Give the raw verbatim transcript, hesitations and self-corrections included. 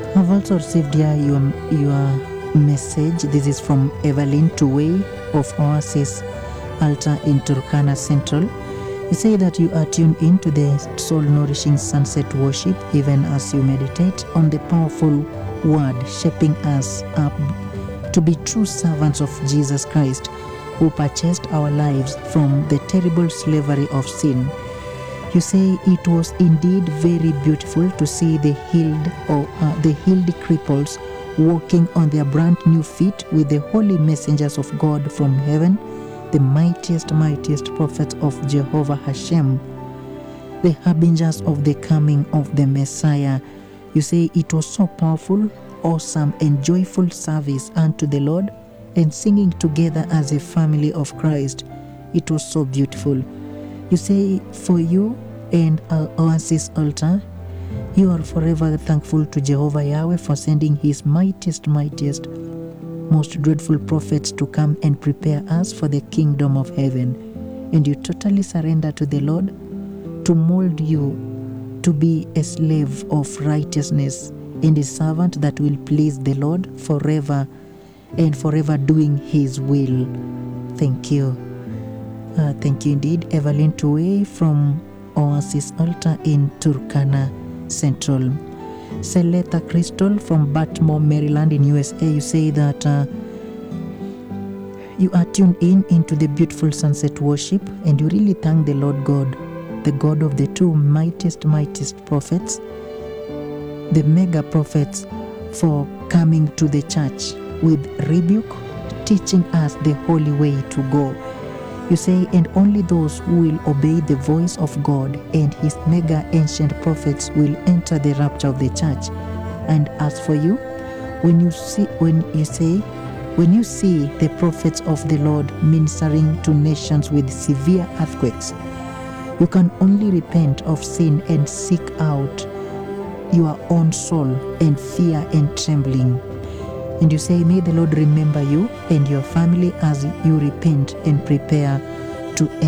I've also received here your, your message. This is from Evelyn Tuwei of Oasis Altar in Turkana Central. You say that you are tuned into the soul-nourishing sunset worship even as you meditate on the powerful word shaping us up to be true servants of Jesus Christ, who purchased our lives from the terrible slavery of sin. You say it was indeed very beautiful to see the healed or uh, the healed cripples walking on their brand new feet with the holy messengers of God from heaven, the mightiest, mightiest prophets of Jehovah Hashem, the harbingers of the coming of the Messiah. You say it was so powerful, awesome, and joyful service unto the Lord, and singing together as a family of Christ. It was so beautiful. You say for you and our Oasis Altar, you are forever thankful to Jehovah Yahweh for sending his mightiest, mightiest, most dreadful prophets to come and prepare us for the kingdom of heaven. And you totally surrender to the Lord to mold you to be a slave of righteousness and a servant that will please the Lord forever and forever doing his will. Thank you. Uh, thank you indeed, Evelyn Tuwei from Oasis Altar in Turkana Central. Seleta Crystal from Baltimore, Maryland in U S A, you say that uh, you are tuned in into the beautiful sunset worship, and you really thank the Lord God, the God of the two mightiest, mightiest prophets, the mega prophets, for coming to the church with rebuke, teaching us the holy way to go. You say, and only those who will obey the voice of God and his mega ancient prophets will enter the rapture of the church. And as for you, when you see, when you say, when you see the prophets of the Lord ministering to nations with severe earthquakes, you can only repent of sin and seek out your own soul in fear and trembling. And you say, may the Lord remember you and your family as you repent and prepare to